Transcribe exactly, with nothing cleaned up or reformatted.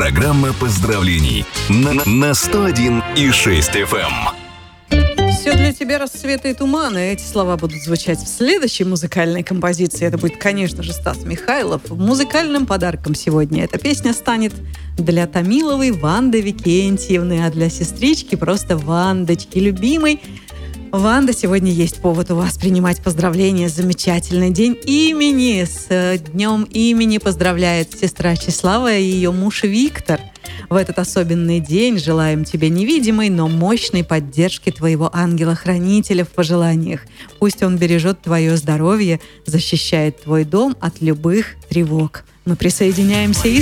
Программа поздравлений на, на сто один и шесть эф эм. Все для тебя, рассветы и туманы. Эти слова будут звучать в следующей музыкальной композиции. Это будет, конечно же, Стас Михайлов. Музыкальным подарком сегодня эта песня станет для Томиловой Ванды Викентьевны, а для сестрички просто Вандочки, любимой. Ванда, сегодня есть повод у вас принимать поздравления. Замечательный день имени. С днем имени поздравляет сестра Числава и ее муж Виктор. В этот особенный день желаем тебе невидимой, но мощной поддержки твоего ангела-хранителя в пожеланиях. Пусть он бережет твое здоровье, защищает твой дом от любых тревог. Мы присоединяемся и